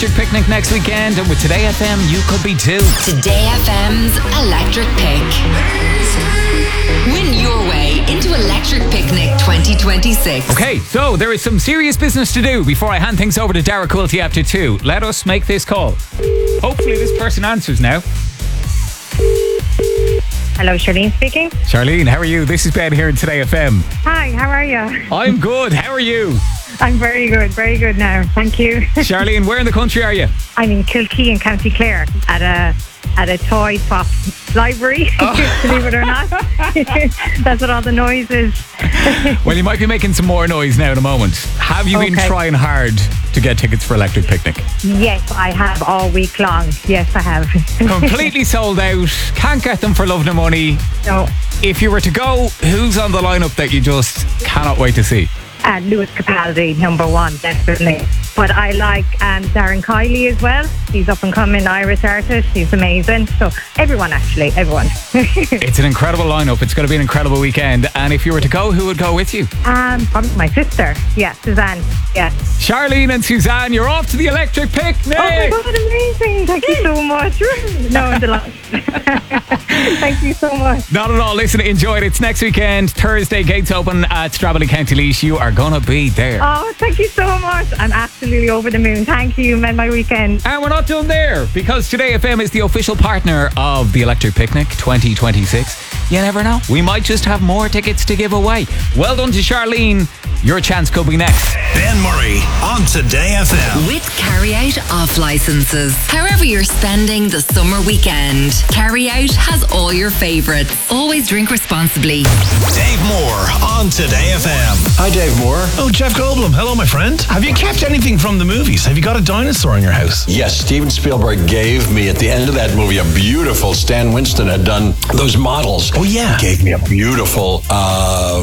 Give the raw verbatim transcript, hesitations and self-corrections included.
Electric Picnic next weekend, and with Today F M, you could be too. Today F M's Electric Pick. Win your way into Electric Picnic twenty twenty-six. Okay, so there is some serious business to do before I hand things over to Dara Quilty after two. Let us make this call. Hopefully this person answers now. Hello, Charlene speaking. Charlene, how are you? This is Ben here in Today F M. Hi, how are you? I'm good. How are you? I'm very good, very good now. Thank you. Charlene, where in the country are you? I'm in Kilkee in County Clare at a at a toy swap library, oh. Believe it or not. That's what all the noise is. Well, you might be making some more noise now in a moment. Have you okay. been trying hard to get tickets for Electric Picnic? Yes, I have all week long. Yes, I have. Completely sold out. Can't get them for love nor money. No. If you were to go, who's on the lineup that you just cannot wait to see? Uh, Lewis Capaldi, number one, definitely. But I like um, Darren Kiley as well. He's up and coming Irish artist. He's amazing. So everyone, actually, everyone. It's an incredible lineup. It's going to be an incredible weekend. And if you were to go, who would go with you? Um, probably my sister. Yeah, Suzanne. Yeah. Charlene and Suzanne, you're off to the Electric Picnic. Oh my God, amazing! Thank you so much. No, I'm delighted. Thank you so much. Not at all. Listen, enjoy it. It's next weekend, Thursday. Gates open at Stradbally, County Laois. You are going to be there. Oh, thank you so much. I'm absolutely over the moon. Thank you. Made my weekend. And we're not done there, because Today F M is the official partner of the Electric Picnic twenty twenty-six. You never know. We might just have more tickets to give away. Well done to Charlene. Your chance could be next. Ben Murray on Today F M. With Carry Out off licenses. However you're spending the summer weekend, Carry Out has all your favourites. Always drink responsibly. Dave Moore on Today F M. Hi, Dave Moore. Oh, Jeff Goldblum. Hello, my friend. Have you kept anything from the movies? Have you got a dinosaur in your house? Yes, Steven Spielberg gave me, at the end of that movie, a beautiful, Stan Winston had done those models. Oh, yeah. He gave me a beautiful uh